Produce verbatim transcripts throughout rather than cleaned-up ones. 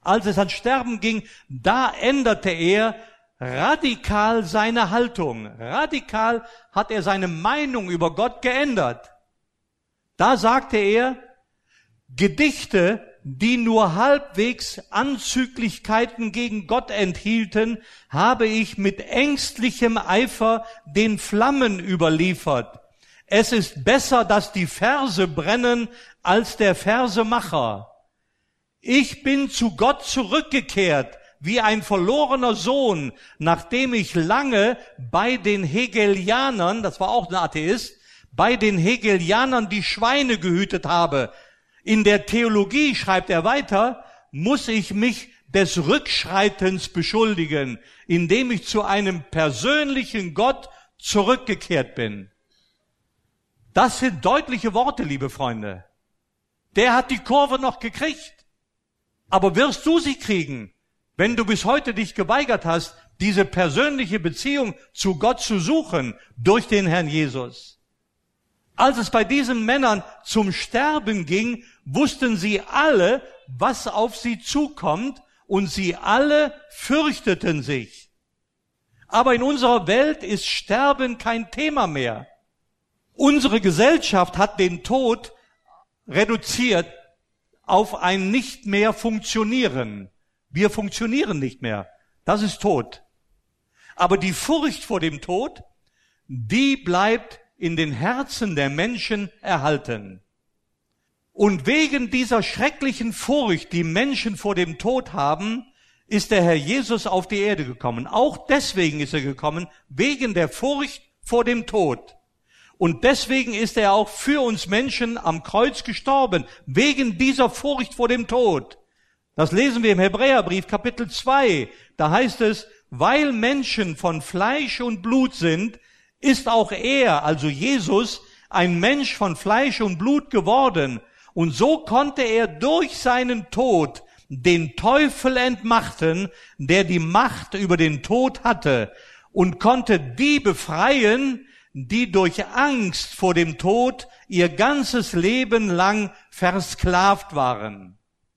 Als es ans Sterben ging, da änderte er radikal seine Haltung. Radikal hat er seine Meinung über Gott geändert. Da sagte er, Gedichte, die nur halbwegs Anzüglichkeiten gegen Gott enthielten, habe ich mit ängstlichem Eifer den Flammen überliefert. Es ist besser, dass die Verse brennen, als der Versemacher. Ich bin zu Gott zurückgekehrt, wie ein verlorener Sohn, nachdem ich lange bei den Hegelianern, das war auch ein Atheist, bei den Hegelianern die Schweine gehütet habe. In der Theologie, schreibt er weiter, muss ich mich des Rückschreitens beschuldigen, indem ich zu einem persönlichen Gott zurückgekehrt bin. Das sind deutliche Worte, liebe Freunde. Der hat die Kurve noch gekriegt. Aber wirst du sie kriegen, wenn du bis heute dich geweigert hast, diese persönliche Beziehung zu Gott zu suchen durch den Herrn Jesus? Als es bei diesen Männern zum Sterben ging, wussten sie alle, was auf sie zukommt, und sie alle fürchteten sich. Aber in unserer Welt ist Sterben kein Thema mehr. Unsere Gesellschaft hat den Tod reduziert auf ein nicht mehr funktionieren. Wir funktionieren nicht mehr. Das ist Tod. Aber die Furcht vor dem Tod, die bleibt in den Herzen der Menschen erhalten. Und wegen dieser schrecklichen Furcht, die Menschen vor dem Tod haben, ist der Herr Jesus auf die Erde gekommen. Auch deswegen ist er gekommen, wegen der Furcht vor dem Tod. Und deswegen ist er auch für uns Menschen am Kreuz gestorben, wegen dieser Furcht vor dem Tod. Das lesen wir im Hebräerbrief, Kapitel zwei. Da heißt es, weil Menschen von Fleisch und Blut sind, ist auch er, also Jesus, ein Mensch von Fleisch und Blut geworden. Und so konnte er durch seinen Tod den Teufel entmachten, der die Macht über den Tod hatte, und konnte die befreien, die durch Angst vor dem Tod ihr ganzes Leben lang versklavt waren.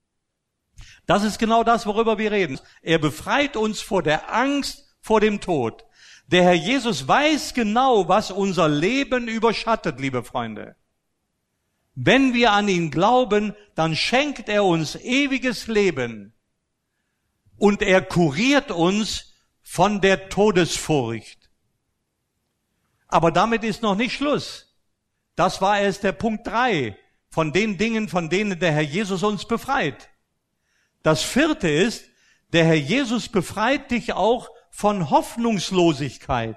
Das ist genau das, worüber wir reden. Er befreit uns vor der Angst vor dem Tod. Der Herr Jesus weiß genau, was unser Leben überschattet, liebe Freunde. Wenn wir an ihn glauben, dann schenkt er uns ewiges Leben und er kuriert uns von der Todesfurcht. Aber damit ist noch nicht Schluss. Das war erst der Punkt drei von den Dingen, von denen der Herr Jesus uns befreit. Das vierte ist, der Herr Jesus befreit dich auch von Hoffnungslosigkeit.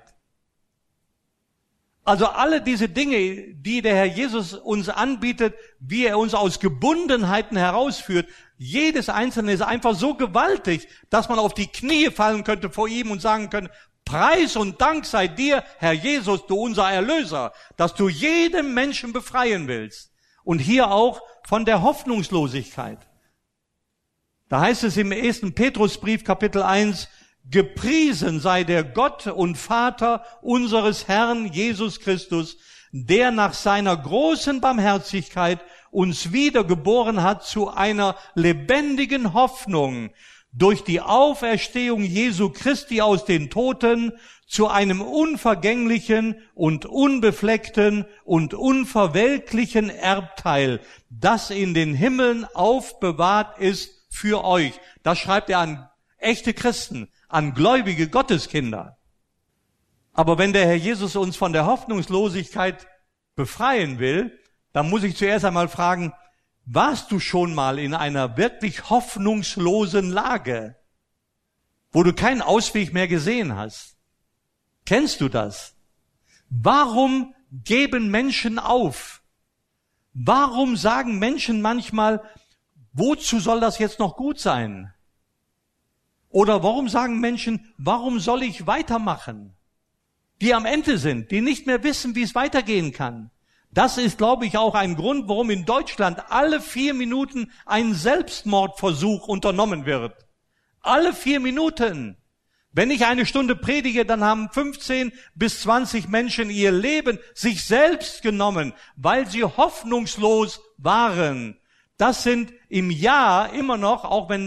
Also alle diese Dinge, die der Herr Jesus uns anbietet, wie er uns aus Gebundenheiten herausführt, jedes einzelne ist einfach so gewaltig, dass man auf die Knie fallen könnte vor ihm und sagen könnte, Preis und Dank sei dir, Herr Jesus, du unser Erlöser, dass du jeden Menschen befreien willst. Und hier auch von der Hoffnungslosigkeit. Da heißt es im ersten Petrusbrief, Kapitel eins, gepriesen sei der Gott und Vater unseres Herrn Jesus Christus, der nach seiner großen Barmherzigkeit uns wiedergeboren hat zu einer lebendigen Hoffnung durch die Auferstehung Jesu Christi aus den Toten zu einem unvergänglichen und unbefleckten und unverwelklichen Erbteil, das in den Himmeln aufbewahrt ist für euch. Das schreibt er an echte Christen, an gläubige Gotteskinder. Aber wenn der Herr Jesus uns von der Hoffnungslosigkeit befreien will, dann muss ich zuerst einmal fragen, warst du schon mal in einer wirklich hoffnungslosen Lage, wo du keinen Ausweg mehr gesehen hast? Kennst du das? Warum geben Menschen auf? Warum sagen Menschen manchmal, wozu soll das jetzt noch gut sein? Oder warum sagen Menschen, warum soll ich weitermachen? Die am Ende sind, die nicht mehr wissen, wie es weitergehen kann. Das ist, glaube ich, auch ein Grund, warum in Deutschland alle vier Minuten ein Selbstmordversuch unternommen wird. Alle vier Minuten. Wenn ich eine Stunde predige, dann haben fünfzehn bis zwanzig Menschen ihr Leben sich selbst genommen, weil sie hoffnungslos waren. Das sind im Jahr immer noch, auch wenn